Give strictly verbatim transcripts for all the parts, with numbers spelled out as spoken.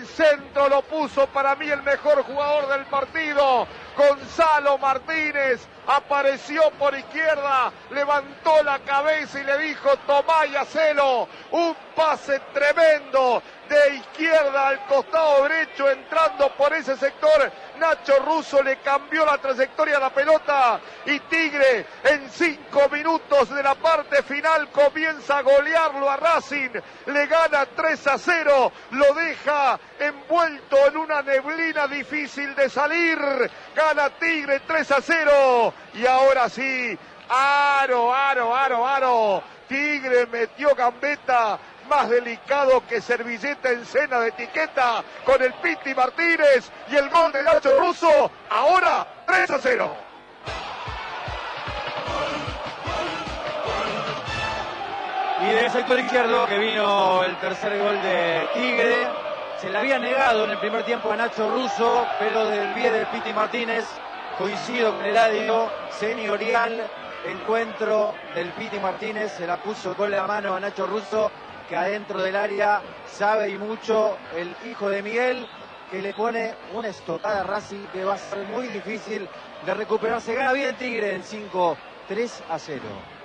centro lo puso para mí el mejor jugador del partido. Gonzalo Martínez apareció por izquierda, levantó la cabeza y le dijo: tomá y hacelo. Un pase tremendo de izquierda al costado derecho, entrando por ese sector. Nacho Russo le cambió la trayectoria a la pelota y Tigre en cinco minutos de la parte final comienza a golearlo a Racing. Le gana tres a cero, lo deja envuelto en una neblina difícil de salir. Gana Tigre tres a cero y ahora sí, aro, aro, aro, aro. Tigre metió gambeta, más delicado que servilleta en cena de etiqueta, con el Piti Martínez y el gol de Nacho Russo. Ahora tres a cero. Y del sector izquierdo que vino el tercer gol de Tigre. Se le había negado en el primer tiempo a Nacho Russo, pero del pie del Piti Martínez, coincido con el Eladio, señorial encuentro del Piti Martínez, se la puso con la mano a Nacho Russo, que adentro del área sabe y mucho el hijo de Miguel, que le pone una estocada a Racing que va a ser muy difícil de recuperarse. Gana bien Tigre en cinco, tres a cero.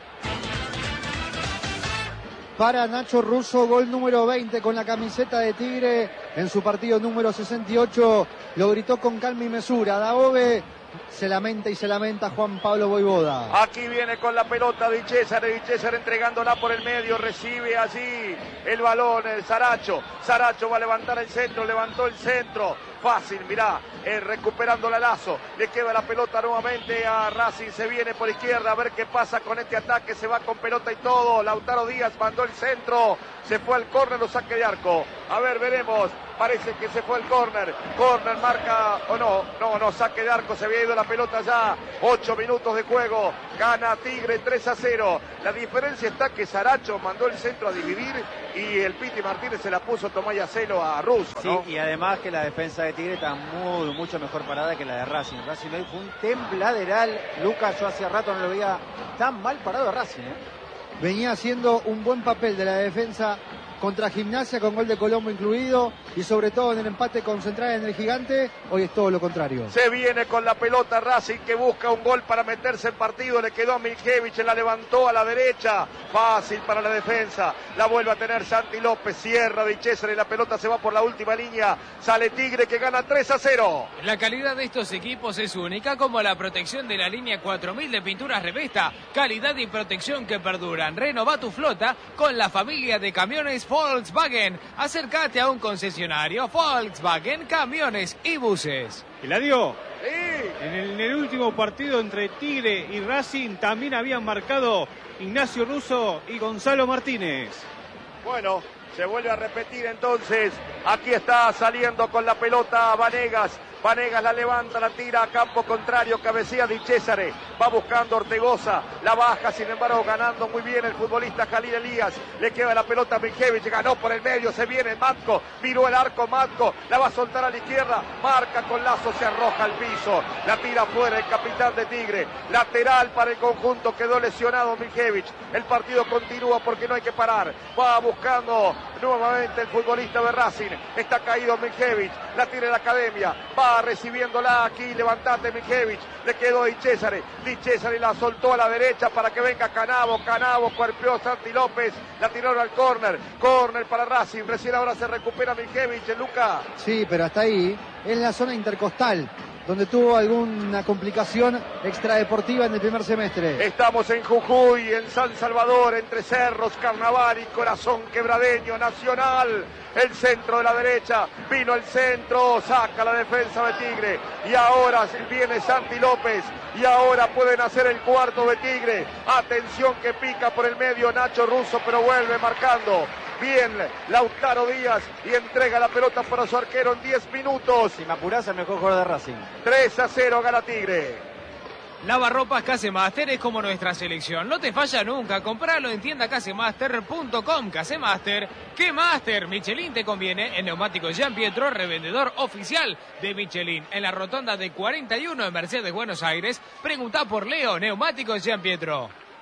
Para Nacho Russo, gol número veinte con la camiseta de Tigre en su partido número sesenta y ocho. Lo gritó con calma y mesura. Daove se lamenta y se lamenta Juan Pablo Voivoda. Aquí viene con la pelota Di César, Di César entregándola por el medio, recibe allí el balón, el Saracho. Saracho va a levantar el centro, levantó el centro. Fácil, mirá, eh, recuperando la Lazo, le queda la pelota nuevamente a Racing, se viene por izquierda, a ver qué pasa con este ataque, se va con pelota y todo. Lautaro Díaz mandó el centro, se fue al córner, lo saque de arco. A ver, veremos, parece que se fue el córner, córner marca, o no, no, no, saque de arco, se había ido la pelota ya. Ocho minutos de juego, gana Tigre tres a cero. La diferencia está que Saracho mandó el centro a dividir y el Piti Martínez se la puso Tomás Yacelo a Russo, ¿no? Sí, y además que la defensa de Tigre está muy, mucho mejor parada que la de Racing. Racing hoy fue un tembladeral. Lucas, yo hace rato no lo veía tan mal parado a Racing, ¿eh? Venía haciendo un buen papel de la defensa contra Gimnasia, con gol de Colombo incluido, y sobre todo en el empate con Central en el Gigante. Hoy es todo lo contrario. Se viene con la pelota Racing, que busca un gol para meterse en partido. Le quedó a Miljevich, la levantó a la derecha, fácil para la defensa. La vuelve a tener Santi López, cierra Di César y la pelota se va por la última línea. Sale Tigre, que gana tres a cero. La calidad de estos equipos es única, como la protección de la línea cuatro mil de pinturas Revesta. Calidad y protección que perduran. Renova tu flota con la familia de camiones Volkswagen. Acércate a un concesionario Volkswagen, camiones y buses. Eladio, Sí. en el, en el último partido entre Tigre y Racing también habían marcado Ignacio Russo y Gonzalo Martínez. Bueno, se vuelve a repetir entonces. Aquí está saliendo con la pelota Vanegas. Vanegas la levanta, la tira a campo contrario, cabecea Di Césare, va buscando Ortegoza, la baja, sin embargo ganando muy bien el futbolista Jalil Elías, le queda la pelota a Miljevich, ganó por el medio, se viene Matko, viró el arco Matko, la va a soltar a la izquierda, marca con Lazo, se arroja al piso, la tira fuera el capitán de Tigre, lateral para el conjunto, quedó lesionado Miljevich, el partido continúa porque no hay que parar, va buscando nuevamente el futbolista de Racing, está caído Miljevich, la tira en la academia, va recibiéndola aquí, levantate Miljevich, le quedó Di César, Di César y la soltó a la derecha para que venga Canavo, Canavo cuerpeó Santi López, la tiraron al córner, córner para Racing, recién ahora se recupera Miljevich, Luca. Sí, pero hasta ahí, es la zona intercostal, donde tuvo alguna complicación extradeportiva en el primer semestre. Estamos en Jujuy, en San Salvador, entre Cerros, Carnaval y Corazón Quebradeño, Nacional. El centro de la derecha, vino el centro, saca la defensa de Tigre. Y ahora viene Santi López. Y ahora pueden hacer el cuarto de Tigre. Atención que pica por el medio Nacho Russo, pero vuelve marcando. Bien, Lautaro Díaz y entrega la pelota para su arquero en diez minutos. Si me apurás, el mejor jugador de Racing. tres a cero gana Tigre. Lavarropas Casemaster es como nuestra selección. No te falla nunca. Compralo en tienda casemaster punto com. Casemaster, ¿qué Master? Michelin te conviene. En Neumáticos Gian Pietro, revendedor oficial de Michelin. En la rotonda de cuarenta y uno de Mercedes, Buenos Aires. Pregunta por Leo, Neumáticos Gian Pietro.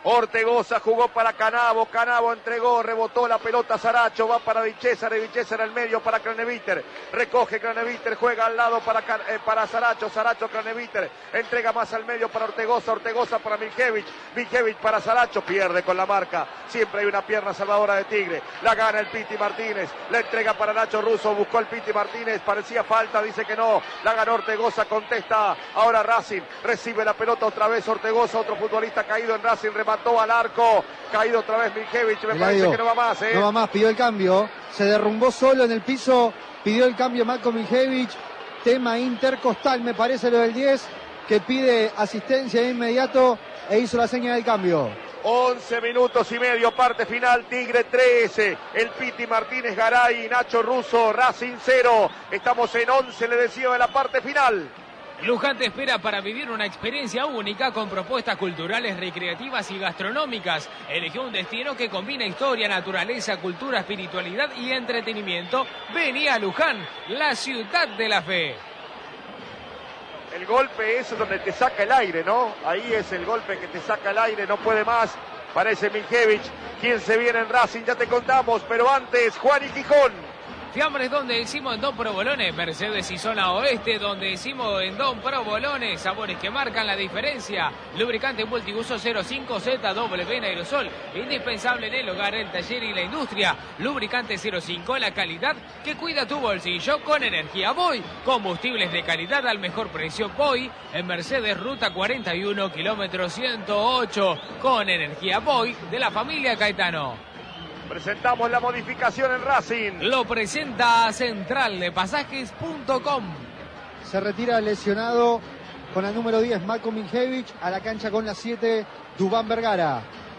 Ortegoza jugó para Canavo, Canavo entregó, rebotó la pelota Saracho, va para Di Cesare, Di Cesare al medio para Craneviter, recoge Craneviter, juega al lado para, eh, para Saracho, Saracho Craneviter, entrega más al medio para Ortegoza, Ortegoza para Miljevich, Miljevich para Saracho, pierde con la marca, siempre hay una pierna salvadora de Tigre, la gana el Piti Martínez, la entrega para Nacho Russo, buscó el Piti Martínez, parecía falta, dice que no, la ganó Ortegoza, contesta ahora Racing, recibe la pelota otra vez Ortegoza, otro futbolista caído en Racing, mató al arco, caído otra vez Miljevich, me parece que no va más, ¿eh? No va más, pidió el cambio, se derrumbó solo en el piso, pidió el cambio Marco Miljevich, tema intercostal, me parece lo del diez, que pide asistencia de inmediato e hizo la seña del cambio. once minutos y medio, parte final, Tigre trece, el Piti Martínez, Garay, Nacho Russo, Racing cero, estamos en once, le decía, de la parte final. Luján te espera para vivir una experiencia única con propuestas culturales, recreativas y gastronómicas. Elige un destino que combina historia, naturaleza, cultura, espiritualidad y entretenimiento. Vení a Luján, la ciudad de la fe. El golpe es donde te saca el aire, ¿no? Ahí es el golpe que te saca el aire, no puede más. Parece Miljevich, quien se viene en Racing, ya te contamos, pero antes, Juan y Gijón. Fiambres donde decimos en Don Provolone, Mercedes y zona oeste donde decimos en Don Provolone, sabores que marcan la diferencia. Lubricante multiuso cero cinco Z W en aerosol, indispensable en el hogar, el taller y la industria. Lubricante cero cinco, la calidad que cuida tu bolsillo con energía Boy. Combustibles de calidad al mejor precio Boy en Mercedes Ruta cuarenta y uno, kilómetro ciento ocho, con energía Boy de la familia Caetano. Presentamos la modificación en Racing. Lo presenta central de pasajes punto com. Se retira el lesionado con el número diez, Marco Miljevich, a la cancha con la siete, Dubán Vergara.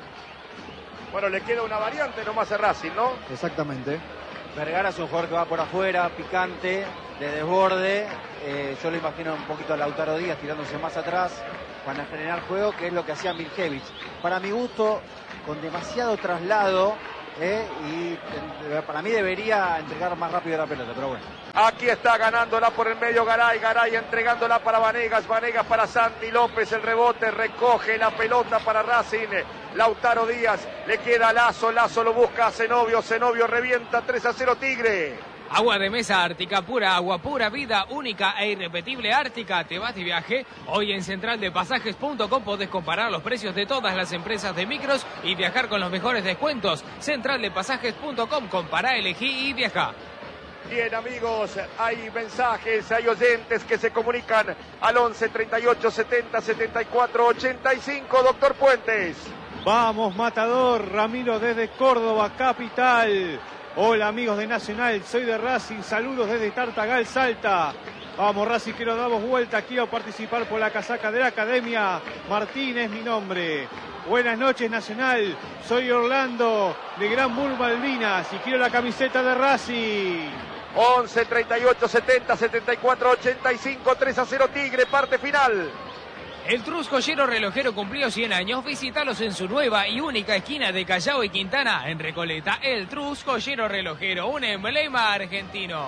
Bueno, le queda una variante nomás a Racing, ¿no? Exactamente. Vergara es un jugador que va por afuera, picante, de desborde. Eh, yo lo imagino un poquito a Lautaro Díaz tirándose más atrás para generar juego, que es lo que hacía Miljevich. Para mi gusto, con demasiado traslado. Eh, y eh, para mí debería entregar más rápido la pelota, pero bueno. Aquí está ganándola por el medio Garay, Garay entregándola para Vanegas, Vanegas para Santi López, el rebote, recoge la pelota para Racing, Lautaro Díaz, le queda Lazo, Lazo lo busca a Zenobio, Zenobio revienta, tres a cero Tigre. Agua de mesa Ártica, pura agua, pura vida, única e irrepetible Ártica. ¿Te vas de viaje? Hoy en central de pasajes punto com podés comparar los precios de todas las empresas de micros y viajar con los mejores descuentos. central de pasajes punto com, compará, elegí y viaja. Bien, amigos, hay mensajes, hay oyentes que se comunican al once, treinta y ocho, setenta, setenta y cuatro, ochenta y cinco, doctor Puentes. Vamos, Matador, Ramiro desde Córdoba, capital. Hola amigos de Nacional, soy de Racing, saludos desde Tartagal, Salta. Vamos Racing, que nos damos vuelta, quiero participar por la casaca de la Academia. Martín es mi nombre. Buenas noches Nacional, soy Orlando de Gran Bull Malvinas y quiero la camiseta de Racing. once, treinta y ocho, setenta, setenta y cuatro, ochenta y cinco, tres a cero Tigre, parte final. El Trus Joyero Relojero cumplió cien años. Visítalos en su nueva y única esquina de Callao y Quintana, en Recoleta. El Trus Joyero Relojero, un emblema argentino.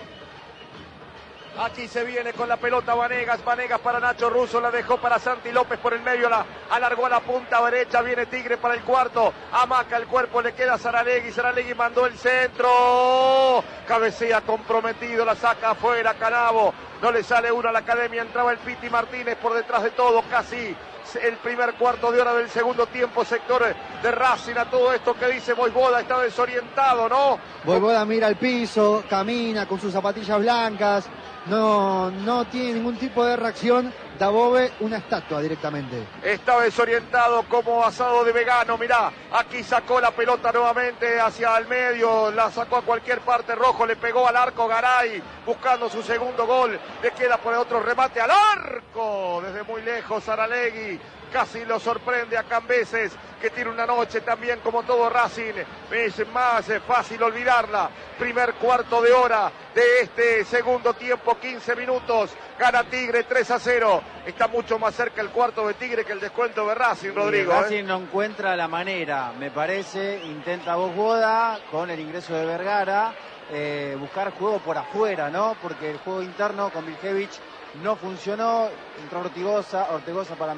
Aquí se viene con la pelota Vanegas, Vanegas para Nacho Russo, la dejó para Santi López por el medio, la alargó a la punta derecha, viene Tigre para el cuarto, amaca el cuerpo, le queda Saralegui, Saralegui mandó el centro, cabecea comprometido, la saca afuera Canavo, no le sale uno a la Academia, entraba el Piti Martínez por detrás de todo, casi el primer cuarto de hora del segundo tiempo, sector de Racing. A todo esto que dice Voivoda, está desorientado, ¿no? Voivoda mira al piso, camina con sus zapatillas blancas, no, no tiene ningún tipo de reacción. Dabove, una estatua directamente. Está desorientado como asado de vegano, mirá, aquí sacó la pelota nuevamente hacia el medio, la sacó a cualquier parte, Rojo le pegó al arco, Garay buscando su segundo gol, le queda por el otro remate al arco, desde muy lejos Saralegui, casi lo sorprende a Cambeses, que tiene una noche también como todo Racing, es más fácil olvidarla. Primer cuarto de hora de este segundo tiempo, quince minutos, gana Tigre tres a cero, está mucho más cerca el cuarto de Tigre que el descuento de Racing, Rodrigo. Y Racing ¿eh? no encuentra la manera, me parece, intenta Voivoda con el ingreso de Vergara, eh, buscar juego por afuera, ¿no? Porque el juego interno con Miljevich no funcionó, entró Ortigoza, Ortegoza para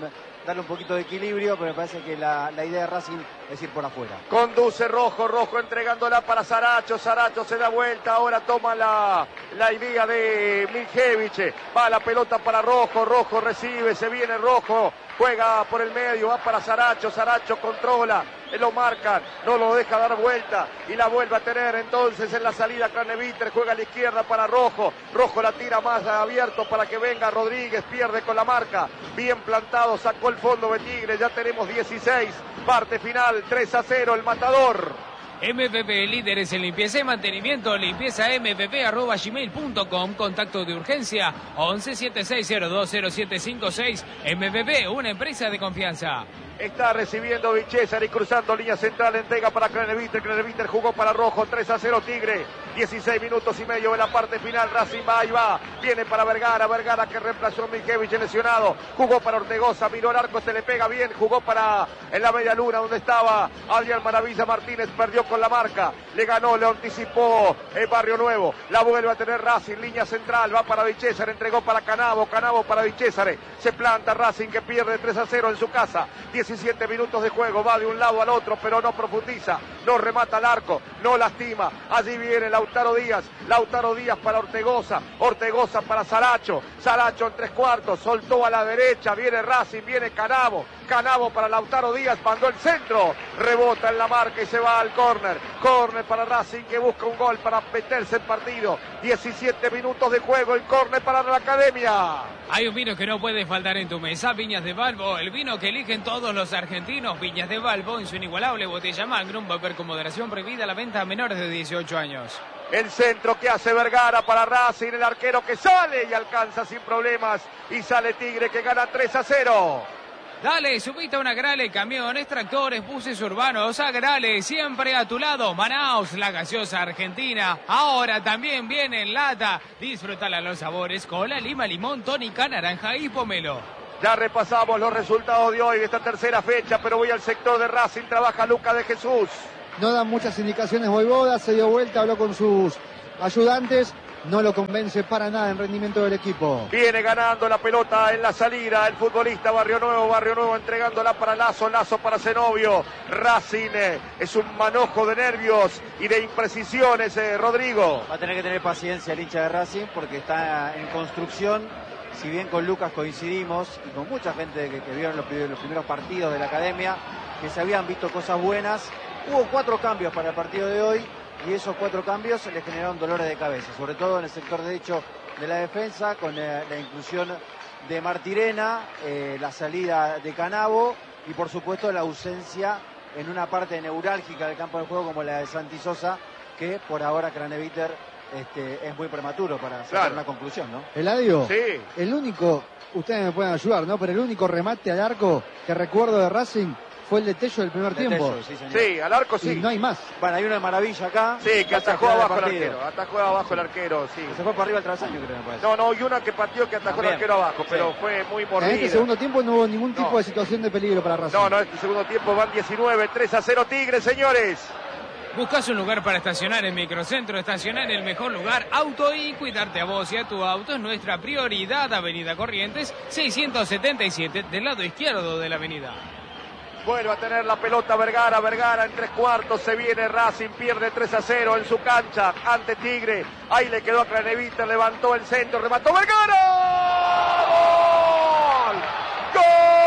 darle un poquito de equilibrio, pero me parece que la, la idea de Racing es ir por afuera. Conduce Rojo, Rojo entregándola para Saracho, Saracho se da vuelta, ahora toma la, la idea de Miljevich, va la pelota para Rojo, Rojo recibe, se viene Rojo, juega por el medio, va para Saracho, Saracho controla, lo marcan, no lo deja dar vuelta y la vuelve a tener entonces en la salida Craneviter, juega a la izquierda para Rojo, Rojo la tira más abierto para que venga Rodríguez, pierde con la marca, bien plantado, sacó el fondo de Tigre, ya tenemos dieciséis, parte final, tres a cero el Matador. M P P, líderes en limpieza y mantenimiento, limpieza m p p arroba gmail punto com, contacto de urgencia once setenta y seis cero dos cero siete cinco seis, M P P, una empresa de confianza. Está recibiendo Vichesar y cruzando línea central, entrega para Craneviter, Craneviter jugó para Rojo, tres a cero Tigre, dieciséis minutos y medio en la parte final, Racing va y va, viene para Vergara, Vergara que reemplazó a Miljevich lesionado, jugó para Ortegoza, miró el arco, se le pega bien, jugó para en la media luna donde estaba Adrián Maravilla Martínez, perdió con la marca, le ganó, le anticipó el Barrio Nuevo, la vuelve a tener Racing, línea central, va para Vichesar, entregó para Canavo, Canavo para Vichesar, se planta Racing que pierde tres a cero en su casa, diecisiete minutos de juego, va de un lado al otro, pero no profundiza, no remata el arco, no lastima. Allí viene Lautaro Díaz, Lautaro Díaz para Ortegoza, Ortegoza para Saracho, Saracho en tres cuartos, soltó a la derecha, viene Racing, viene Canavo, Canavo para Lautaro Díaz, mandó el centro, rebota en la marca y se va al córner, córner para Racing que busca un gol para meterse en partido, diecisiete minutos de juego, el córner para la Academia. Hay un vino que no puede faltar en tu mesa, Viñas de Valvo, el vino que eligen todos los argentinos, Viñas de Valvo en su inigualable botella Magnum, beber con moderación, prohibida la venta a menores de dieciocho años. El centro que hace Vergara para Racing, el arquero que sale y alcanza sin problemas, y sale Tigre que gana tres a cero. Dale, subite a una Grale, camiones, tractores, buses urbanos, a Grale, siempre a tu lado. Manaos, la gaseosa argentina, ahora también viene en lata. Disfrútala los sabores, cola, lima, limón, tónica, naranja y pomelo. Ya repasamos los resultados de hoy, de esta tercera fecha, pero voy al sector de Racing, trabaja Lucas de Jesús. No dan muchas indicaciones Voivoda, se dio vuelta, habló con sus ayudantes. No lo convence para nada en rendimiento del equipo. Viene ganando la pelota en la salida el futbolista Barrio Nuevo, Barrio Nuevo entregándola para Lazo, Lazo para Zenobio. Racing eh, es un manojo de nervios y de imprecisiones, eh, Rodrigo. Va a tener que tener paciencia el hincha de Racing porque está en construcción. Si bien con Lucas coincidimos y con mucha gente que, que vieron los, los primeros partidos de la Academia, que se habían visto cosas buenas, hubo cuatro cambios para el partido de hoy. Y esos cuatro cambios le generaron dolores de cabeza, sobre todo en el sector derecho de la defensa, con eh, la inclusión de Martirena, eh, la salida de Canavo y por supuesto la ausencia en una parte neurálgica del campo de juego como la de Santi Sosa, que por ahora Craneviter este, es muy prematuro para sacar claro. una conclusión, ¿no? Eladio, sí. El único, ustedes me pueden ayudar, ¿no? Pero el único remate al arco que recuerdo de Racing fue el de Tello del primer de tiempo. Tello, sí, sí, al arco sí. Y no hay más. Bueno, hay una de maravilla acá. Sí, que atajó abajo el arquero. Atajó abajo el arquero, sí. Se fue para arriba el travesaño, creo, me parece. No, no, y una que pateó que atajó También. el arquero abajo, sí. pero fue muy mordida. En este segundo tiempo no hubo ningún tipo no. de situación de peligro para Racing. No, no, este segundo tiempo van diecinueve, tres a cero Tigre, señores. ¿Buscas un lugar para estacionar en Microcentro? Estacionar en el mejor lugar, Auto y cuidarte a vos y a tu auto es nuestra prioridad. Avenida Corrientes, seiscientos setenta y siete, del lado izquierdo de la avenida. Vuelve a tener la pelota Vergara, Vergara en tres cuartos, se viene Racing, pierde tres a cero en su cancha ante Tigre. Ahí le quedó a Craneviter, levantó el centro, remató Vergara. ¡Gol! ¡Gol!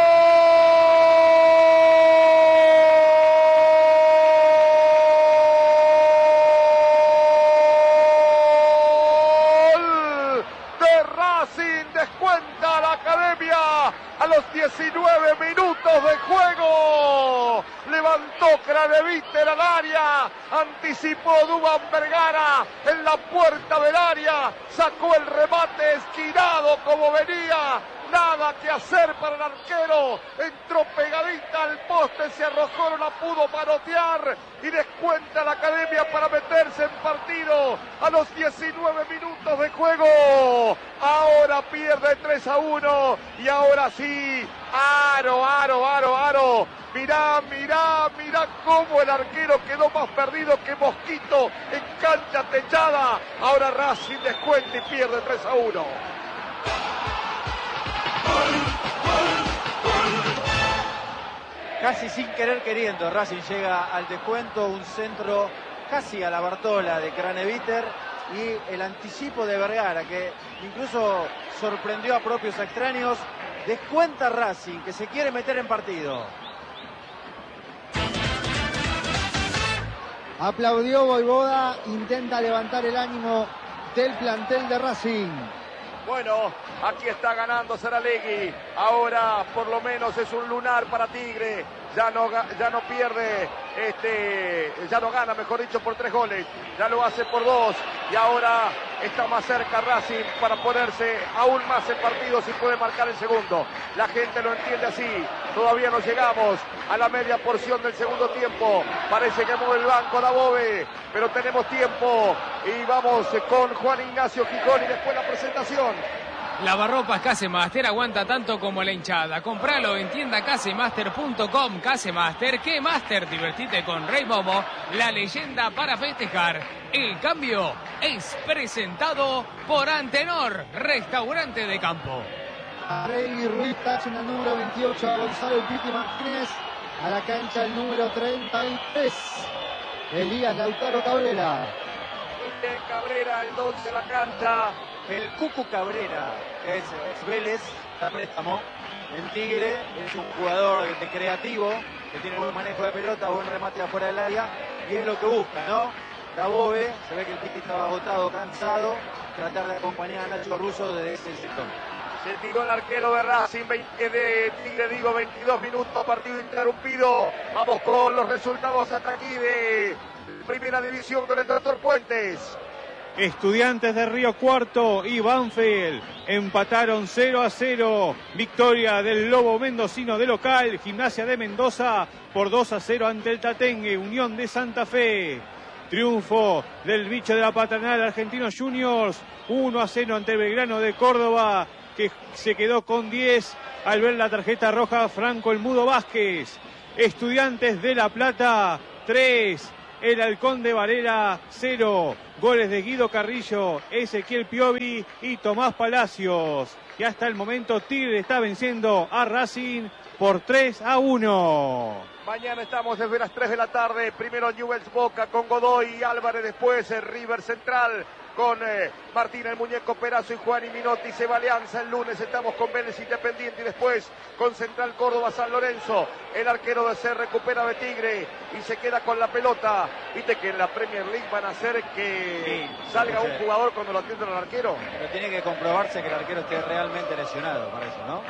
De Racing, descuenta la Academia. A los diecinueve minutos de juego, levantó Craneviter al área, anticipó Duván Vergara en la puerta del área, sacó el remate esquinado como venía, nada que hacer para el arquero, entró pegadita al poste, se arrojó, no la pudo manotear y descuenta la Academia para meterse en partido a los diecinueve minutos de juego. Ahora pierde tres a uno y ahora sí, aro, aro, aro, aro. Mirá, mirá, mirá cómo el arquero quedó más perdido que Mosquito en cancha techada. Ahora Racing descuenta y pierde tres a uno. Gol, gol, gol. Casi sin querer queriendo, Racing llega al descuento, un centro casi a la Bartola de Craneviter y el anticipo de Vergara, que incluso sorprendió a propios extraños. Descuenta Racing, que se quiere meter en partido. Aplaudió Voivoda, intenta levantar el ánimo del plantel de Racing. Bueno, aquí está ganando Saralegui. Ahora por lo menos es un lunar para Tigre. Ya no, ya no pierde, este, ya no gana, mejor dicho, por tres goles. Ya lo hace por dos. Y ahora está más cerca Racing para ponerse aún más en partido si puede marcar el segundo. La gente lo entiende así. Todavía no llegamos a la media porción del segundo tiempo. Parece que mueve el banco Dabove, pero tenemos tiempo. Y vamos con Juan Ignacio Gijón y después la presentación. Lavarropas Casemaster aguanta tanto como la hinchada. Compralo en tienda casemaster punto com. Casemaster, ¿qué Master? Divertite con Rey Momo, la leyenda para festejar. El cambio es presentado por Antenor, restaurante de campo. Rey Ruiz tacha en el número veintiocho a Gonzalo El Piti Martínez. A la cancha el número treinta y tres. Elías Lautaro Cabrera. Cabrera, el doce de la cancha. El Cucu Cabrera, que es ex Vélez, está préstamo en Tigre, es un jugador de creativo, que tiene buen manejo de pelota, buen remate afuera del área, y es lo que busca, ¿no? Dabove, se ve que el Piti estaba agotado, cansado, tratar de acompañar a Nacho Russo desde ese sector. Se tiró el arquero de Racing, veinte de Tigre, digo, veintidós minutos, partido interrumpido. Vamos con los resultados hasta aquí de Primera División con el doctor Puentes. Estudiantes de Río Cuarto y Banfield empataron cero a cero. Victoria del Lobo Mendocino de local. Gimnasia de Mendoza por dos a cero ante el Tatengue. Unión de Santa Fe. Triunfo del bicho de la Patronal Argentinos Juniors. uno a cero ante el Belgrano de Córdoba, que se quedó con diez al ver la tarjeta roja Franco el Mudo Vázquez. Estudiantes de La Plata tres. El Halcón de Varela cero. Goles de Guido Carrillo, Ezequiel Piovi y Tomás Palacios. Y hasta el momento Tigre está venciendo a Racing por tres a uno. Mañana estamos desde las tres de la tarde. Primero Newell's Boca con Godoy y Álvarez. Después eh, River Central con eh, Martín el Muñeco Perazo y Juan y Minotti. Se va Alianza. El lunes estamos con Vélez Independiente y después con Central Córdoba San Lorenzo. El arquero de se recupera de Tigre y se queda con la pelota. Viste que en la Premier League van a hacer que sí, salga un jugador cuando lo atienden al arquero. Pero tiene que comprobarse que el arquero esté realmente lesionado para eso, ¿no?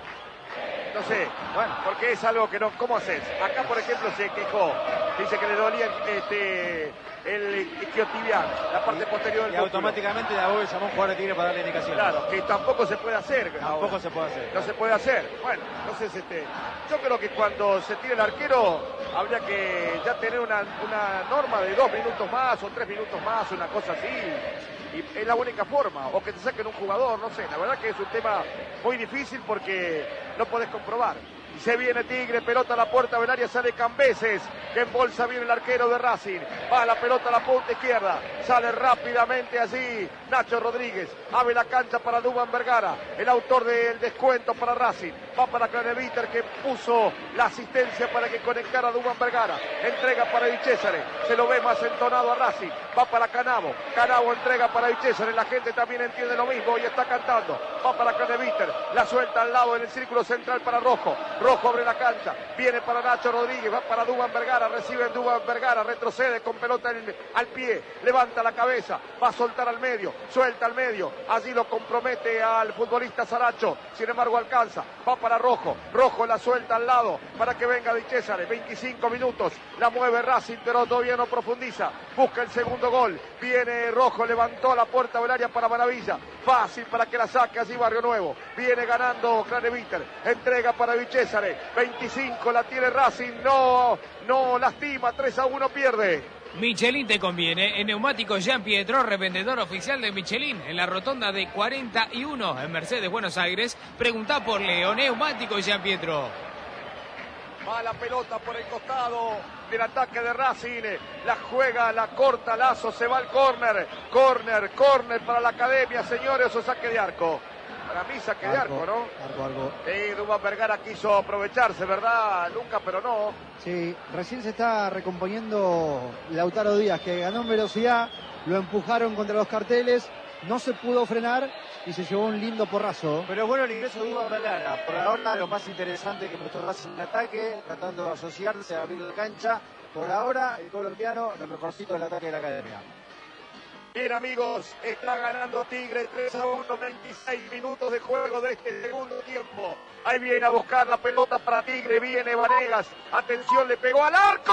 No sé, bueno, porque es algo que no... ¿Cómo haces? Acá, por ejemplo, se quejó. Dice que le dolía este, el isquiotibial, la parte posterior del y automáticamente Dabove llamó a un jugador de Tigre para darle indicaciones. Claro, que tampoco se puede hacer. Tampoco ahora. se puede hacer. No claro. se puede hacer. Bueno, entonces este, yo creo que cuando se tire el arquero habría que ya tener una, una norma de dos minutos más o tres minutos más, una cosa así. Y es la única forma, o que te saquen un jugador, no sé, la verdad que es un tema muy difícil porque no podés comprobar. Y se viene Tigre, pelota a la puerta del área, sale Cambeses, que embolsa bien el arquero de Racing, va la pelota a la punta izquierda, sale rápidamente allí Nacho Rodríguez, abre la cancha para Dubán Vergara, el autor del descuento para Racing, va para Craneviter que puso la asistencia para que conectara a Dubán Vergara, entrega para Di Cesare, se lo ve más entonado a Racing, va para Canavo, Canavo entrega para Di Cesare, la gente también entiende lo mismo y está cantando, va para Craneviter, la suelta al lado en el círculo central para Rojo, Rojo abre la cancha, viene para Nacho Rodríguez, va para Dubán Vergara, recibe Dubán Vergara, retrocede con pelota en, al pie, levanta la cabeza, va a soltar al medio, suelta al medio, allí lo compromete al futbolista Saracho, sin embargo alcanza, va para Rojo, Rojo la suelta al lado para que venga Di Cesare, veinticinco minutos, la mueve Racing, pero todavía no profundiza, busca el segundo gol, viene Rojo, levantó la puerta del área para Maravilla, fácil para que la saque allí Barrio Nuevo, viene ganando Craneviter, entrega para Di Cesare, veinticinco la tiene Racing, no, no lastima, tres a uno pierde. Michelin te conviene. En Neumáticos Jean Pietro, revendedor oficial de Michelin, en la rotonda de cuarenta y uno en Mercedes, Buenos Aires. Preguntá por Leo, Neumáticos Jean Pietro. Va la pelota por el costado del ataque de Racing, la juega, la corta Lazo, se va al córner, córner, córner para la academia, señores, o saque de arco. Para mí saque de arco, ¿no? Arco, arco. Sí, Duván Vergara quiso aprovecharse, ¿verdad, Lucas? Pero no. Sí, recién se está recomponiendo Lautaro Díaz, que ganó en velocidad, lo empujaron contra los carteles, no se pudo frenar y se llevó un lindo porrazo. Pero bueno, el ingreso de Duván Vergara. Por ahora lo más interesante que mostró Racing en ataque, tratando de asociarse, a abrir la cancha. Por ahora, el colombiano, lo mejorcito del ataque de la academia. Bien, amigos, está ganando Tigre tres a uno, veintiséis minutos de juego de este segundo tiempo. Ahí viene a buscar la pelota para Tigre, viene Vanegas. Atención, le pegó al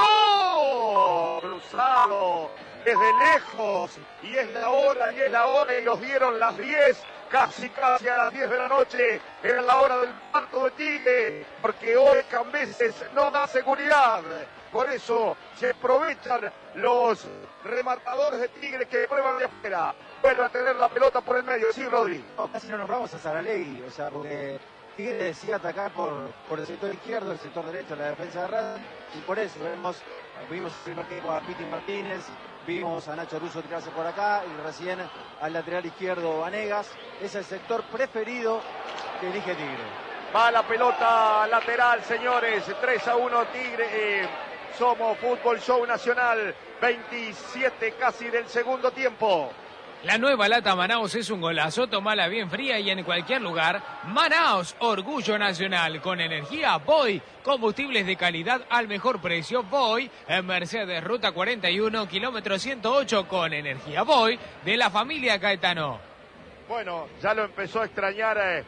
arco. Cruzado desde lejos. Y es la hora, y es la hora, y nos dieron las diez. Casi, casi a las diez de la noche, era la hora del parto de Tigre, porque hoy Cambeses no da seguridad. Por eso se aprovechan los rematadores de Tigre que prueban de afuera. Vuelve a tener la pelota por el medio, sí, Rodri. No, casi no nos vamos a Saralegui, o sea, porque Tigre decía atacar por, por el sector izquierdo, el sector derecho, la defensa de Racing, y por eso vemos, vimos el primer tiempo a Piti Martínez, vimos a Nacho Russo tirarse por acá y recién al lateral izquierdo Vanegas. Es el sector preferido que elige Tigre. Va la pelota lateral, señores. tres a uno Tigre. Eh, somos Fútbol Show Nacional. veintisiete casi del segundo tiempo. La nueva lata Manaos es un golazo, tomala bien fría y en cualquier lugar. Manaos, orgullo nacional, con energía Voy, combustibles de calidad al mejor precio. Voy, en Mercedes, ruta cuarenta y uno, kilómetro ciento ocho, con energía Voy, de la familia Caetano. Bueno, ya lo empezó a extrañar eh,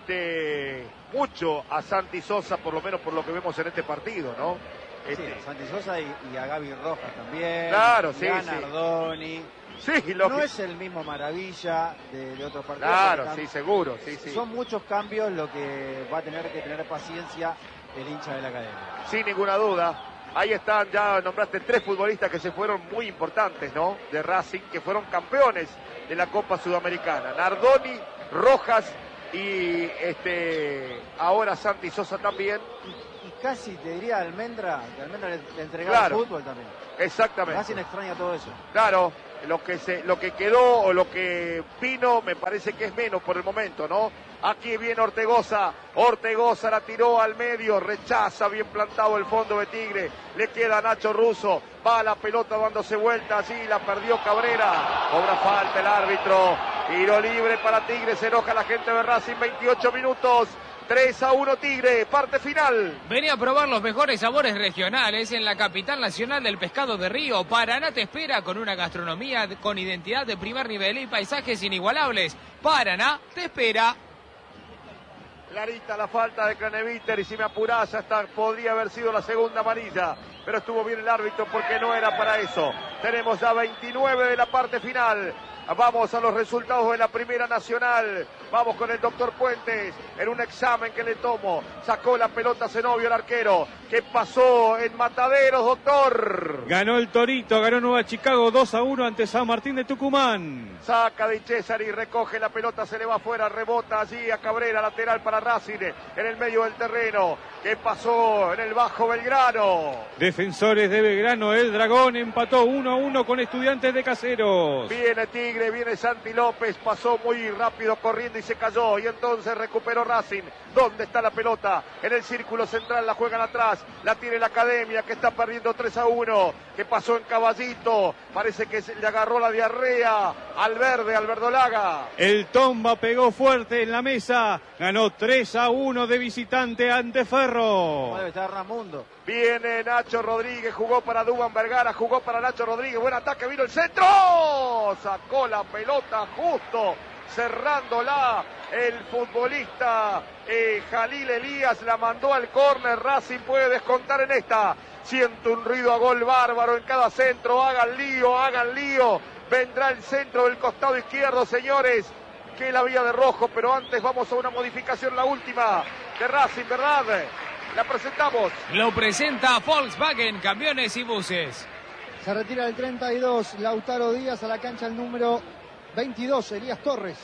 este mucho a Santi Sosa, por lo menos por lo que vemos en este partido, ¿no? Este... Sí, a Santi Sosa y, y a Gaby Rojas también. Claro, sí, y a sí. Nardoni. Sí, lo no que... es el mismo Maravilla de, de otros partidos. Claro, están... sí, seguro, sí, sí. Son muchos cambios lo que va a tener que tener paciencia el hincha de la academia. Sin ninguna duda. Ahí están, ya nombraste tres futbolistas que se fueron muy importantes, ¿no? De Racing, que fueron campeones de la Copa Sudamericana. Nardoni, Rojas y este ahora Santi Sosa también. Y, y casi te diría Almendra, que Almendra le, le entregaba Claro, el fútbol también. Exactamente. Racing extraña todo eso. Claro, lo que se, lo que quedó o lo que vino me parece que es menos por el momento, ¿no? Aquí viene Ortegoza, Ortegoza la tiró al medio, rechaza, bien plantado el fondo de Tigre, le queda Nacho Russo, va la pelota dándose vuelta, allí la perdió Cabrera, cobra falta el árbitro, tiro libre para Tigre, se enoja la gente de Racing, veintiocho minutos. tres a uno Tigre, parte final. Vení a probar los mejores sabores regionales en la capital nacional del pescado de río. Paraná te espera con una gastronomía con identidad de primer nivel y paisajes inigualables. Paraná te espera. Clarita la falta de Craneviter y si me apurás hasta podría haber sido la segunda amarilla, pero estuvo bien el árbitro porque no era para eso. Tenemos ya veintinueve de la parte final. Vamos a los resultados de la Primera Nacional. Vamos con el doctor Puentes en un examen que le tomo. Sacó la pelota Zenobio, el arquero. ¿Qué pasó en Mataderos, doctor? Ganó el Torito, ganó Nueva Chicago dos a uno ante San Martín de Tucumán. Saca Di Cesari, recoge la pelota, se le va afuera, rebota allí a Cabrera, lateral para Racing, en el medio del terreno. ¿Qué pasó en el Bajo Belgrano? Defensores de Belgrano, el Dragón empató uno a uno con Estudiantes de Caseros. Viene Tigre, viene Santi López, pasó muy rápido corriendo y se cayó, y entonces recuperó Racing. ¿Dónde está la pelota? En el círculo central, la juegan atrás, la tiene la Academia, que está perdiendo tres a uno. ¿Qué pasó en Caballito? Parece que se le agarró la diarrea al verde, al verdolaga. El Tomba pegó fuerte en la mesa, ganó tres a uno de visitante ante Ferro. Debe estar Ramundo. Viene Nacho Rodríguez, jugó para Duván Vergara, jugó para Nacho Rodríguez, buen ataque, vino el centro, sacó la pelota justo, cerrándola el futbolista eh, Jalil Elías, la mandó al córner. Racing puede descontar en esta. Siento un ruido a gol bárbaro en cada centro, hagan lío, hagan lío, vendrá el centro del costado izquierdo, señores, que la vía de rojo, pero antes vamos a una modificación, la última de Racing, ¿verdad? La presentamos. Lo presenta Volkswagen, camiones y buses. Se retira el treinta y dos, Lautaro Díaz a la cancha el número veintidós, Elías Torres.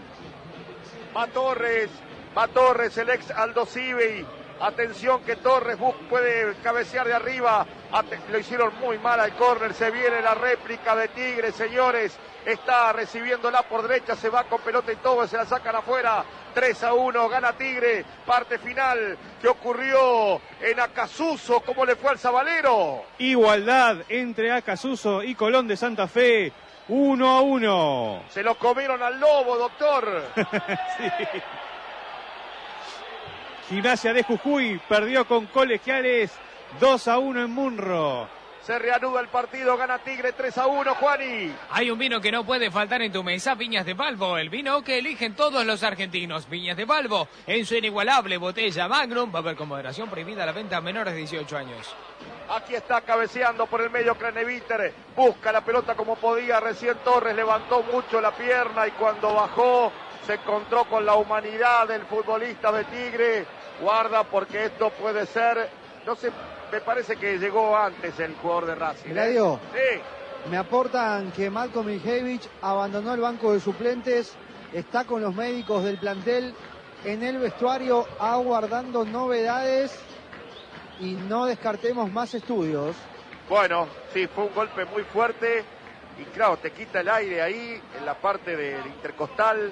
Va Torres, va Torres, el ex Aldo Civi. Atención que Torres puede cabecear de arriba. Lo hicieron muy mal al córner. Se viene la réplica de Tigre, señores. Está recibiéndola por derecha. Se va con pelota y todo. Se la sacan afuera. tres a uno. Gana Tigre. Parte final. ¿Qué ocurrió en Acasuso? ¿Cómo le fue al Sabalero? Igualdad entre Acasuso y Colón de Santa Fe. uno a uno. Se lo comieron al lobo, doctor. Sí. Gimnasia de Jujuy perdió con Colegiales dos a uno en Munro. Se reanuda el partido, gana Tigre tres a uno, Juani. Hay un vino que no puede faltar en tu mesa, Viñas de Valvo, el vino que eligen todos los argentinos. Viñas de Valvo, en su inigualable botella Magnum, va a haber con moderación prohibida la venta a menores de dieciocho años. Aquí está cabeceando por el medio Craneviter, busca la pelota como podía, recién Torres levantó mucho la pierna y cuando bajó se encontró con la humanidad del futbolista de Tigre. Guarda porque esto puede ser, no sé, me parece que llegó antes el jugador de Racing. Eladio, ¿eh? Sí. Me aportan que Malcolm Miljevic abandonó el banco de suplentes, está con los médicos del plantel en el vestuario aguardando novedades y no descartemos más estudios. Bueno, sí, fue un golpe muy fuerte y claro, te quita el aire ahí en la parte del intercostal,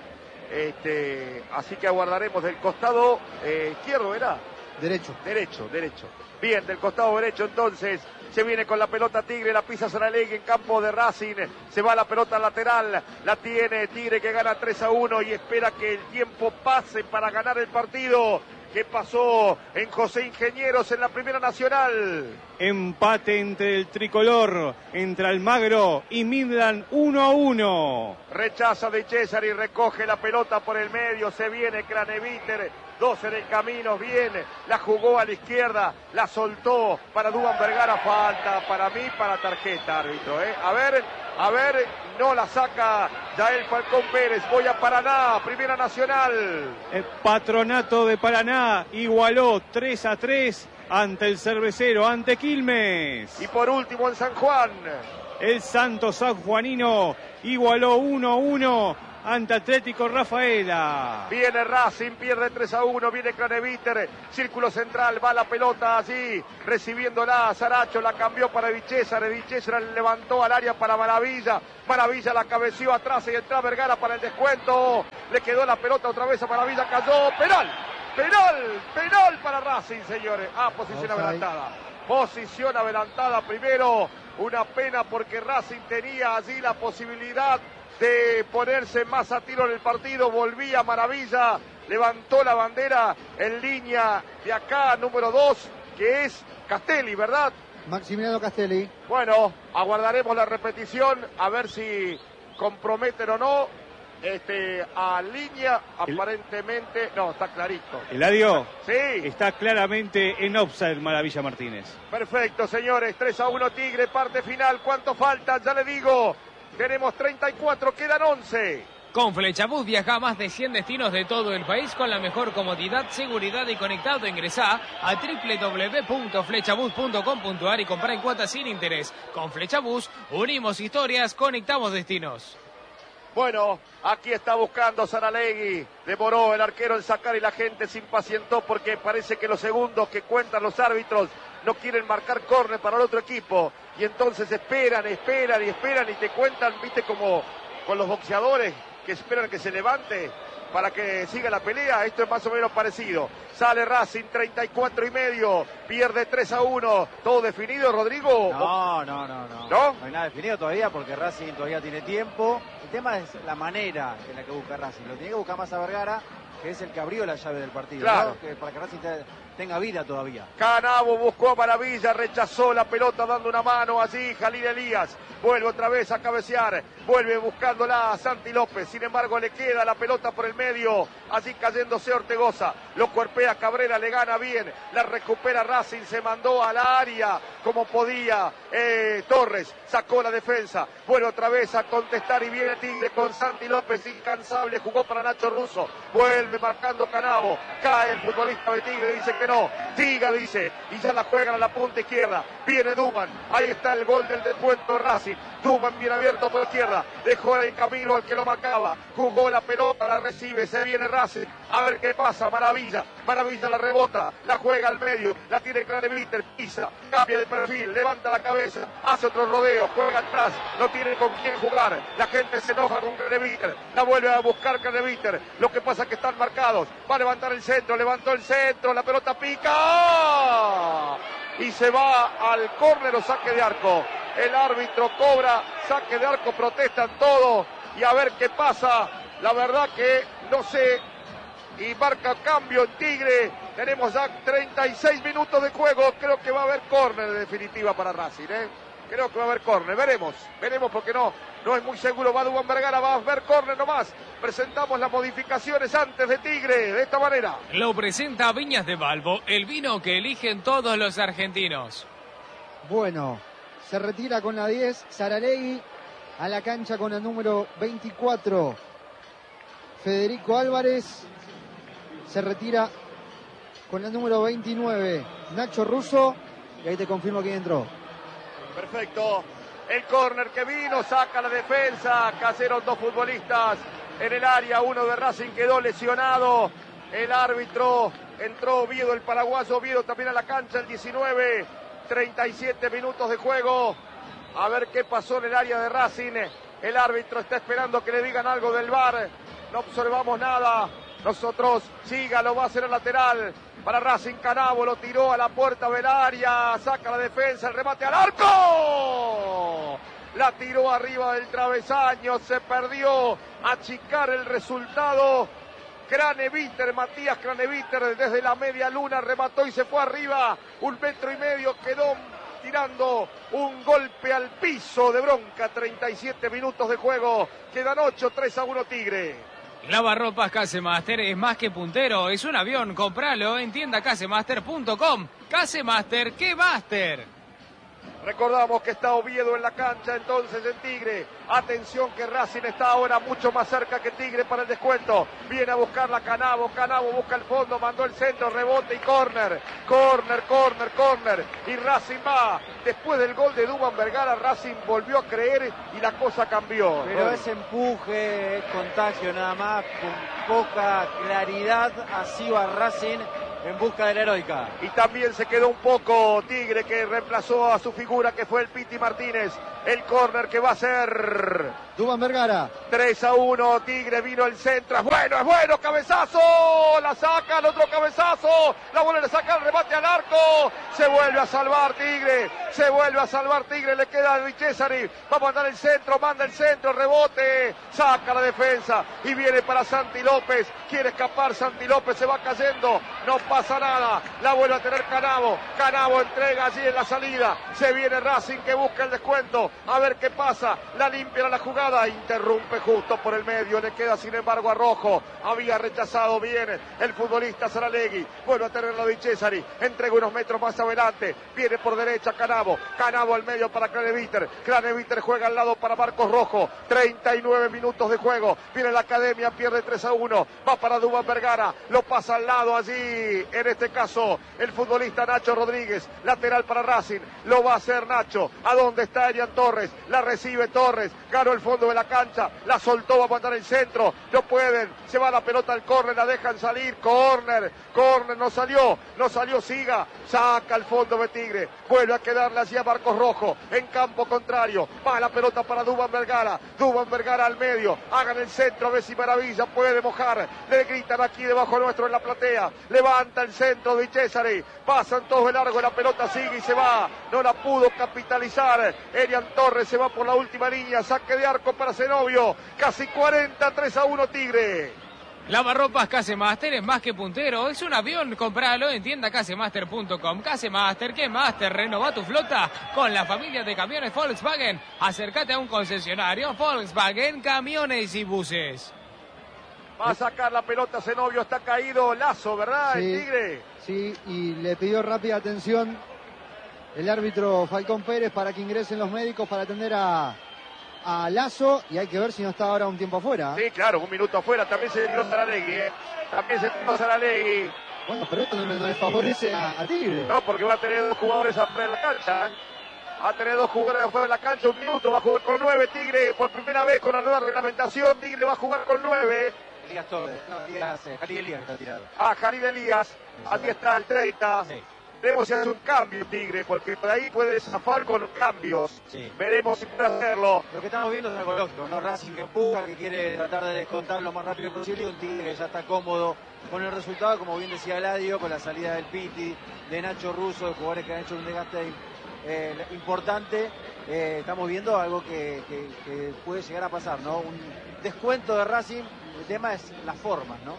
este, así que aguardaremos del costado eh, izquierdo, ¿era? Derecho. Derecho, derecho. Bien, del costado derecho entonces, se viene con la pelota Tigre, la pisa Saralegui en campo de Racing, se va la pelota lateral, la tiene Tigre que gana tres a uno y espera que el tiempo pase para ganar el partido. ¿Qué pasó en José Ingenieros en la Primera Nacional? Empate entre el tricolor, entre Almagro y Midland, uno a uno. Rechaza de César y recoge la pelota por el medio, se viene Craneviter, dos en el camino, viene, la jugó a la izquierda, la soltó para Duván Vergara, falta para mí, para tarjeta, árbitro, ¿eh? A ver, a ver, no la saca Yael Falcón Pérez, voy a Paraná, Primera Nacional. El Patronato de Paraná igualó tres a tres ante el Cervecero, ante Quilmes. Y por último en San Juan. El Santos sanjuanino igualó uno a uno ante Atlético Rafaela. Viene Racing, pierde tres a uno, viene Craneviter, círculo central, va la pelota allí, recibiéndola, Saracho la cambió para Vichésar, Vichésar levantó al área para Maravilla, Maravilla la cabeció atrás y entra Vergara para el descuento, le quedó la pelota otra vez a Maravilla, cayó, penal, penal, penal para Racing, señores. Ah, posición Okay. adelantada, posición adelantada primero, una pena porque Racing tenía allí la posibilidad de ponerse más a tiro en el partido, volvía Maravilla, levantó la bandera en línea de acá, número dos, que es Castelli, ¿verdad? Maximiliano Castelli. Bueno, aguardaremos la repetición, a ver si comprometen o no, este, a línea, aparentemente, no, está clarito. Eladio, Sí. está claramente en offside Maravilla Martínez. Perfecto, señores, tres a uno Tigre, parte final, ¿cuánto falta? Ya le digo. Tenemos treinta y cuatro, quedan once. Con Flechabús viaja a más de cien destinos de todo el país con la mejor comodidad, seguridad y conectado. Ingresá a doble u doble u doble u punto flechabús punto com punto a r y comprá en cuotas sin interés. Con Flechabús unimos historias, conectamos destinos. Bueno, aquí está buscando Saralegui, demoró el arquero en sacar y la gente se impacientó porque parece que los segundos que cuentan los árbitros no quieren marcar córner para el otro equipo y entonces esperan, esperan y esperan y te cuentan, viste, como con los boxeadores que esperan que se levante para que siga la pelea. Esto es más o menos parecido. Sale Racing, treinta y cuatro y medio, pierde tres a uno. ¿Todo definido, Rodrigo? No, no, no, no. ¿No? No hay nada definido todavía porque Racing todavía tiene tiempo. El tema es la manera en la que busca Racing. Lo tiene que buscar más a Vergara, que es el que abrió la llave del partido. Claro. ¿No? Que para que Racing te, tenga vida todavía. Canavo buscó a Maravilla, rechazó la pelota dando una mano allí, Jalil Elías, vuelve otra vez a cabecear, vuelve buscándola a Santi López, sin embargo le queda la pelota por el medio, allí cayéndose Ortegoza, lo cuerpea Cabrera, le gana bien, la recupera Racing, se mandó a la área como podía, eh, Torres sacó la defensa, vuelve otra vez a contestar y viene Tigre con Santi López, incansable, jugó para Nacho Russo, vuelve marcando Canavo, cae el futbolista de Tigre, dice que no, Tiga dice, y ya la juegan a la punta izquierda, viene Duman, ahí está el gol del descuento de Racing, Duman bien abierto por izquierda, dejó el camino al que lo marcaba, jugó la pelota, la recibe, se viene Racing, a ver qué pasa, Maravilla. Maravilla. Maravilla la rebota, la juega al medio, la tiene Craneviter, pisa, cambia de perfil, levanta la cabeza, hace otro rodeo, juega atrás, no tiene con quién jugar. La gente se enoja con Craneviter, la vuelve a buscar Craneviter. Lo que pasa es que están marcados. Va a levantar el centro, levantó el centro, la pelota pica y se va al córner o saque de arco. El árbitro cobra saque de arco, protestan todos y a ver qué pasa. La verdad que no sé, y marca cambio en Tigre. Tenemos ya treinta y seis minutos de juego. Creo que va a haber córner de definitiva para Racing, ¿eh? Creo que va a haber córner, veremos, veremos porque no, no es muy seguro. Va Duván Vergara, va a haber córner nomás. Presentamos las modificaciones antes de Tigre, de esta manera. Lo presenta Viñas de Balbo, el vino que eligen todos los argentinos. Bueno, se retira con la diez, Saralegui, a la cancha con el número veinticuatro, Federico Álvarez, se retira con el número veintinueve, Nacho Russo, y ahí te confirmo quién entró. Perfecto, el córner que vino, saca la defensa, cayeron dos futbolistas en el área, uno de Racing quedó lesionado, el árbitro entró Oviedo, el paraguayo Oviedo también a la cancha, el diecinueve, treinta y siete minutos de juego, a ver qué pasó en el área de Racing, el árbitro está esperando que le digan algo del V A R, no observamos nada, nosotros, Siga lo va a hacer al lateral, para Racing. Canavo lo tiró a la puerta del área, saca la defensa, el remate al arco, la tiró arriba del travesaño, se perdió, achicar el resultado. Craneviter, Matías Craneviter desde la media luna remató y se fue arriba, un metro y medio, quedó tirando un golpe al piso de bronca. Treinta y siete minutos de juego, quedan ocho, tres a uno Tigre. Lavarropas Casemaster es más que puntero, es un avión, compralo en tienda casemaster punto com. Casemaster, ¿qué máster? Recordamos que está Oviedo en la cancha entonces en Tigre. Atención que Racing está ahora mucho más cerca que Tigre para el descuento. Viene a buscarla Canavo, Canavo busca el fondo, mandó el centro, rebote y córner. Córner, córner, córner. Y Racing va. Después del gol de Duván Vergara, Racing volvió a creer y la cosa cambió. Pero ese empuje, es contagio nada más, con poca claridad, así va Racing en busca de la heroica. Y también se quedó un poco Tigre, que reemplazó a su figura, que fue el Piti Martínez. El córner que va a ser Duván Vergara. tres a uno, Tigre, vino el centro, es bueno, es bueno, cabezazo, la saca, el otro cabezazo, la vuelve a sacar, el remate al arco, se vuelve a salvar Tigre, se vuelve a salvar Tigre, le queda a Di Cesari, va a mandar el centro, manda el centro, rebote, saca la defensa y viene para Santi López, quiere escapar Santi López, se va cayendo, no pasa nada, la vuelve a tener Canavo, Canavo entrega allí en la salida, se viene Racing que busca el descuento, a ver qué pasa, la limpia la jugada, interrumpe justo por el medio, le queda sin embargo a Rojo, había rechazado bien el futbolista Saralegui, vuelve a tenerlo Di Cesari, entrega unos metros más adelante, viene por derecha Canavo, Canavo al medio para Craneviter, Craneviter juega al lado para Marcos Rojo, treinta y nueve minutos de juego, viene la Academia, pierde tres a uno, va para Duván Vergara, lo pasa al lado allí, en este caso el futbolista Nacho Rodríguez, lateral para Racing, lo va a hacer Nacho, ¿a dónde está Elian Torres? La recibe Torres, ganó el fondo de la cancha, la soltó, va a mandar el centro, no pueden, se va la pelota al córner, la dejan salir, córner, córner, no salió, no salió Siga, saca al fondo de Tigre, vuelve a quedarle así a Marcos Rojo, en campo contrario, va la pelota para Duván Vergara, Duván Vergara al medio, hagan el centro, a ver si Maravilla puede mojar, le gritan aquí debajo nuestro en la platea, levanta el centro de Cesari, pasan todos de largo, la pelota sigue y se va, no la pudo capitalizar, Elian Torres se va por la última línea, saque de arco para Zenobio, casi cuarenta, tres a uno Tigre. Lavarropas Casemaster es más que puntero, es un avión, compralo en tienda casemaster punto com. Casemaster, ¿qué máster? Renova tu flota con la familia de camiones Volkswagen. Acércate a un concesionario Volkswagen, camiones y buses. Va a sacar la pelota Zenobio, está caído Lazo, ¿verdad? Sí, el Tigre. Sí, y le pidió rápida atención el árbitro Falcón Pérez para que ingresen los médicos para atender a, a Lazo, y hay que ver si no está ahora un tiempo afuera. Sí, claro, un minuto afuera, también se tiró Saralegui, ¿eh? También se tiró Saralegui. Bueno, pero esto no, no le favorece a, a Tigre. No, porque va a tener dos jugadores afuera de la cancha, ¿eh? Va a tener dos jugadores afuera de la cancha, un minuto, va a jugar con nueve Tigre, por primera vez con la nueva reglamentación, Tigre va a jugar con nueve. Elías Torres, no, Elías, eh, Jalil Elías está tirado. Ah, Jalil Elías, aquí está el treinta. Sí. Veremos si hace un cambio Tigre, porque por ahí puede zafar con cambios. Sí. Veremos si puede hacerlo. Lo que estamos viendo es algo lógico, ¿no? Racing que empuja, que quiere tratar de descontar lo más rápido posible, y un Tigre que ya está cómodo con el resultado, como bien decía Gladio, con la salida del Piti, de Nacho Russo, de jugadores que han hecho un desgaste eh, importante. Eh, estamos viendo algo que, que, que puede llegar a pasar, ¿no? Un descuento de Racing, el tema es las formas, ¿no?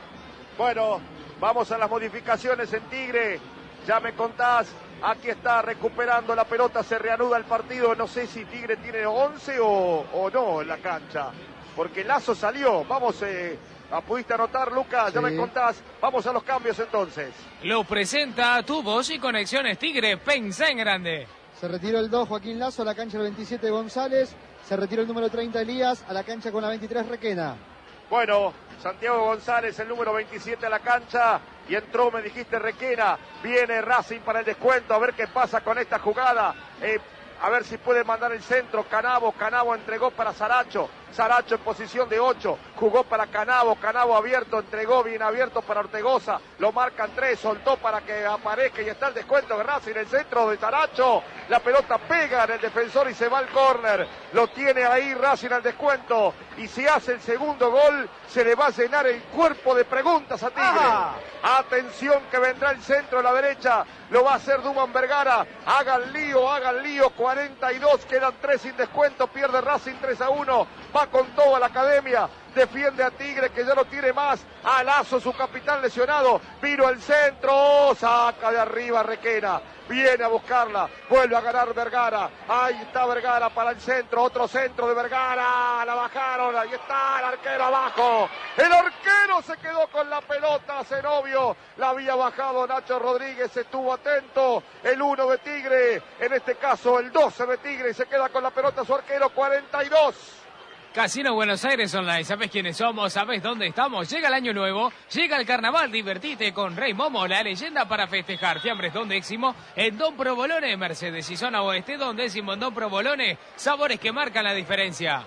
Bueno, vamos a las modificaciones en Tigre. Ya me contás, aquí está recuperando la pelota, se reanuda el partido. No sé si Tigre tiene once o, o no en la cancha, porque Lazo salió. Vamos, eh, ¿pudiste anotar, Lucas? Ya sí. Me contás. Vamos a los cambios entonces. Lo presenta Tu Voz y Conexiones Tigre, pensá en grande. Se retiró el dos Joaquín Lazo, a la cancha el veintisiete González. Se retiró el número treinta Elías, a la cancha con la veintitrés Requena. Bueno, Santiago González, el número veintisiete a la cancha. Y entró, me dijiste, Requena. Viene Racing para el descuento. A ver qué pasa con esta jugada. Eh, a ver si puede mandar el centro. Canavo, Canavo entregó para Saracho. Saracho en posición de ocho. Jugó para Canavo. Canavo abierto, entregó bien abierto para Ortegoza. Lo marcan tres, soltó para que aparezca y está el descuento de Racing. El centro de Saracho. La pelota pega en el defensor y se va al córner. Lo tiene ahí Racing al descuento. Y si hace el segundo gol, se le va a llenar el cuerpo de preguntas a Tigre. ¡Ah! Atención que vendrá el centro a la derecha. Lo va a hacer Duman Vergara. Hagan lío, hagan lío. cuarenta y dos, quedan tres sin descuento. Pierde Racing tres a uno. Va con todo a la academia. Defiende a Tigre que ya no tiene más. A Lazo, su capitán lesionado. Vino el centro. Saca de arriba Requena. Viene a buscarla. Vuelve a ganar Vergara. Ahí está Vergara para el centro. Otro centro de Vergara. La bajaron. Ahí está el arquero abajo. El arquero se quedó con la pelota. Zenobio. La había bajado Nacho Rodríguez. Estuvo atento. El uno de Tigre. En este caso el doce de Tigre. Y se queda con la pelota su arquero. cuarenta y dos. Casino Buenos Aires Online, ¿sabes quiénes somos? ¿Sabes dónde estamos? Llega el año nuevo, llega el carnaval, divertite con Rey Momo, la leyenda para festejar. Fiambres Don Décimo en Don Provolone, Mercedes y Zona Oeste, Don Décimo en Don Provolone, sabores que marcan la diferencia.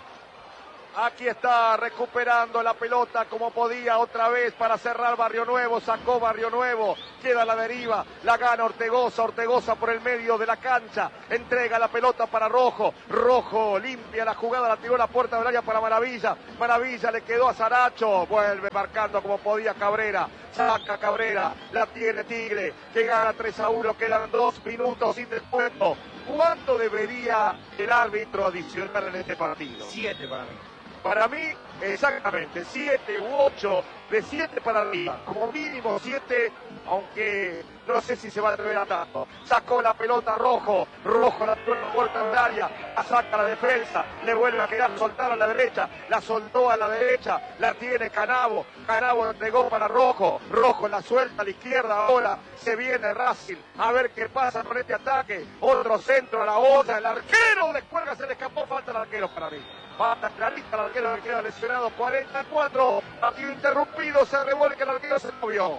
Aquí está recuperando la pelota como podía otra vez para cerrar Barrio Nuevo. Sacó Barrio Nuevo. Queda a la deriva. La gana Ortegoza. Ortegoza por el medio de la cancha. Entrega la pelota para Rojo. Rojo limpia la jugada. La tiró a la puerta del área para Maravilla. Maravilla le quedó a Saracho. Vuelve marcando como podía Cabrera. Saca Cabrera. La tiene Tigre. Que gana tres a uno. Quedan dos minutos sin descuento. ¿Cuánto debería el árbitro adicionar en este partido? Siete para mí. Para mí, exactamente, siete u ocho, de siete para arriba, como mínimo siete, aunque no sé si se va a atrever a tanto. Sacó la pelota Rojo, Rojo la puerta del área, la saca a la defensa, le vuelve a quedar soltar a la derecha, la soltó a la derecha, la tiene Canavo, Canavo entregó para Rojo, Rojo la suelta a la izquierda ahora, se viene Racing, a ver qué pasa con este ataque, otro centro a la olla, el arquero descuelga, se le escapó, falta el arquero para mí. Falta clarita, el arquero que queda lesionado, cuarenta y cuatro, partido interrumpido, se revuelca el arquero, se movió.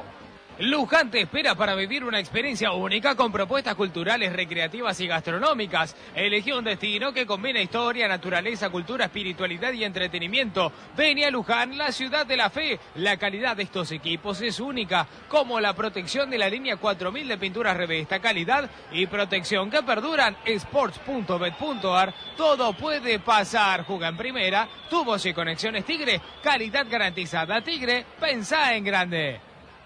Luján te espera para vivir una experiencia única con propuestas culturales, recreativas y gastronómicas. Elegí un destino que combina historia, naturaleza, cultura, espiritualidad y entretenimiento. Ven a Luján, la ciudad de la fe. La calidad de estos equipos es única, como la protección de la línea cuatro mil de pinturas Revesta, calidad y protección que perduran. Sports punto bet punto ar, todo puede pasar. Juega en primera, Tu Voz y Conexiones Tigre, calidad garantizada. Tigre, pensá en grande.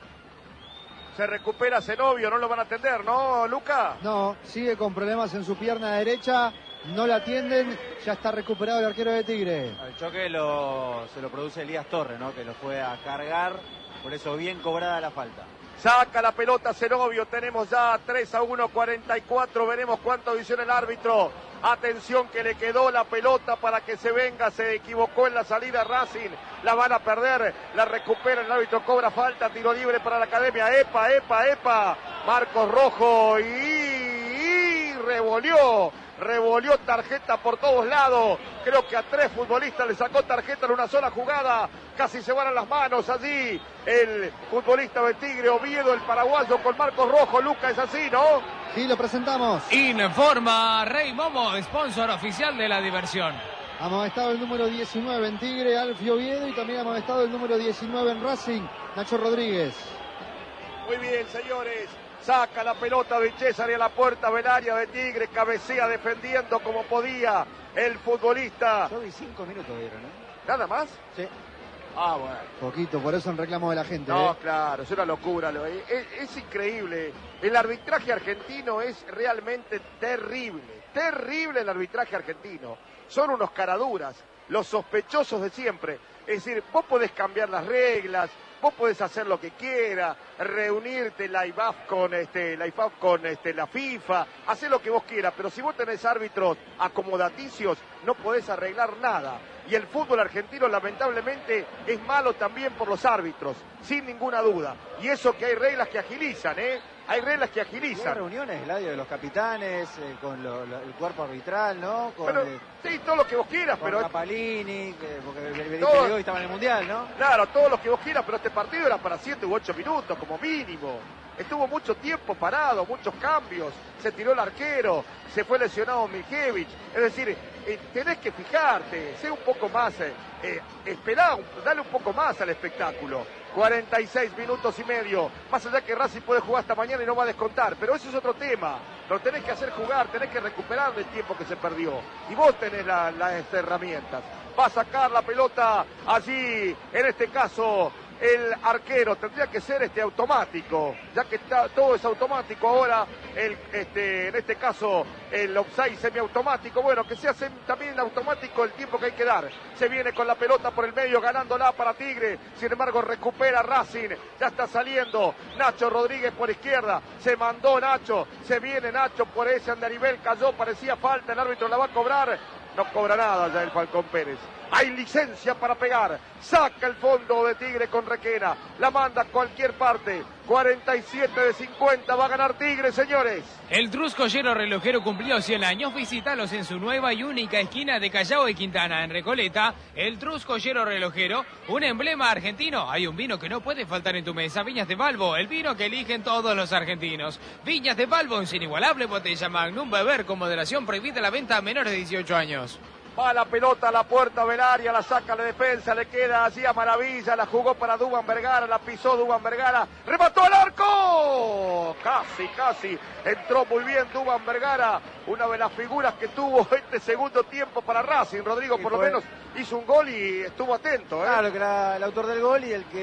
Se recupera Zenobio, no lo van a atender, ¿no, Luca? No, sigue con problemas en su pierna derecha, no la atienden, ya está recuperado el arquero de Tigre. El choque lo, se lo produce Elías Torres, ¿no? Que lo fue a cargar, por eso bien cobrada la falta. Saca la pelota Zenobio, tenemos ya tres a uno, cuarenta y cuatro, veremos cuánto adiciona el árbitro. Atención que le quedó la pelota para que se venga, se equivocó en la salida Racing, la van a perder, la recupera el árbitro, cobra falta, tiro libre para la academia, epa, epa, epa, Marcos Rojo y, y revolvió, revolvió tarjeta por todos lados, creo que a tres futbolistas le sacó tarjeta en una sola jugada, casi se van a las manos allí el futbolista de Tigre, Oviedo, el paraguayo con Marcos Rojo. Luca, es así, ¿no? Sí, lo presentamos. Informa Rey Momo, sponsor oficial de la diversión. Amonestado el número diecinueve en Tigre, Alfio Oviedo, y también amonestado el número diecinueve en Racing, Nacho Rodríguez. Muy bien, señores. Saca la pelota de César y a la puerta del área de Tigre. Cabecea defendiendo como podía el futbolista. Solo cinco minutos dieron, ¿no? ¿Nada más? Sí. Ah, bueno. Poquito, por eso en reclamo de la gente. No, ¿eh? claro, es una locura. Lo- Es, es increíble. El arbitraje argentino es realmente terrible. Terrible el arbitraje argentino. Son unos caraduras, los sospechosos de siempre. Es decir, vos podés cambiar las reglas, vos podés hacer lo que quieras, reunirte la I B A F con este, la I F A B con este, la FIFA, hacer lo que vos quieras, pero si vos tenés árbitros acomodaticios, no podés arreglar nada. Y el fútbol argentino lamentablemente es malo también por los árbitros, sin ninguna duda. Y eso que hay reglas que agilizan, ¿eh? Hay reglas que Hay agilizan. reuniones, Eladio, de los capitanes, eh, con lo- lo- el cuerpo arbitral, ¿no? Con, Pero, eh, sí, todo lo que vos quieras, con pero... Capalini, que- porque el, el, Todo- el estaba en el Mundial, ¿no? Claro, todo lo que vos quieras, pero este partido era para siete u ocho minutos, como mínimo. Estuvo mucho tiempo parado, muchos cambios, se tiró el arquero, se fue lesionado Mijevich. Es decir, eh, tenés que fijarte, sé un poco más, eh, eh, esperá, un- dale un poco más al espectáculo. cuarenta y seis minutos y medio, más allá que Racing puede jugar hasta mañana y no va a descontar, pero eso es otro tema. Lo tenés que hacer jugar, tenés que recuperar el tiempo que se perdió. Y vos tenés la- las herramientas. Va a sacar la pelota allí, en este caso, el arquero. Tendría que ser este automático, ya que está, todo es automático ahora. El, este, en este caso, el offside semiautomático. Bueno, que sea sem- también automático el tiempo que hay que dar. Se viene con la pelota por el medio, ganándola para Tigre. Sin embargo, recupera Racing. Ya está saliendo Nacho Rodríguez por izquierda. Se mandó Nacho. Se viene Nacho por ese andarivel. Cayó, parecía falta. El árbitro la va a cobrar. No cobra nada ya el Falcón Pérez. Hay licencia para pegar. Saca el fondo de Tigre con Requena. La manda a cualquier parte. cuarenta y siete de cincuenta. Va a ganar Tigre, señores. El Truscollero Relojero cumplió cien años. Visítalos en su nueva y única esquina de Callao y Quintana, en Recoleta. El Truscollero Relojero, un emblema argentino. Hay un vino que no puede faltar en tu mesa. Viñas de Balbo, el vino que eligen todos los argentinos. Viñas de Balbo, en su inigualable botella Magnum. Beber con moderación, prohibida la venta a menores de dieciocho años. Va la pelota a la puerta del área, la saca la defensa, le queda así a maravilla, la jugó para Duván Vergara, la pisó Duván Vergara, remató al arco, casi, casi, entró muy bien Duván Vergara, una de las figuras que tuvo este segundo tiempo para Racing. Rodrigo Sí, por lo fue. menos hizo un gol y estuvo atento, ¿eh? Claro, que era el autor del gol y el que